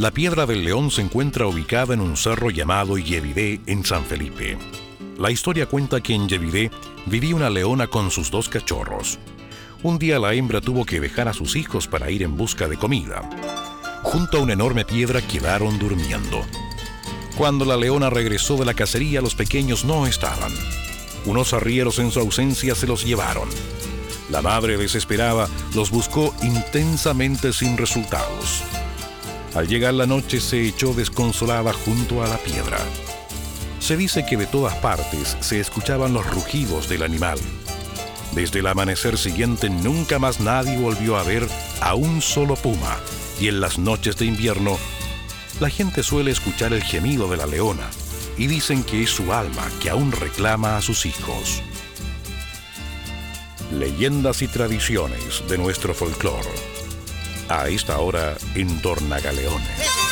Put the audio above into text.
La Piedra del León se encuentra ubicada en un cerro llamado Yevidé en San Felipe. La historia cuenta que en Yevidé vivía una leona con sus 2 cachorros. Un día la hembra tuvo que dejar a sus hijos para ir en busca de comida. Junto a una enorme piedra quedaron durmiendo. Cuando la leona regresó de la cacería, los pequeños no estaban. Unos arrieros en su ausencia se los llevaron. La madre, desesperada, los buscó intensamente sin resultados. Al llegar la noche se echó desconsolada junto a la piedra. Se dice que de todas partes se escuchaban los rugidos del animal. Desde el amanecer siguiente nunca más nadie volvió a ver a un solo puma, y en las noches de invierno la gente suele escuchar el gemido de la leona y dicen que es su alma que aún reclama a sus hijos. Leyendas y tradiciones de nuestro folclore. A esta hora en Tornagaleones.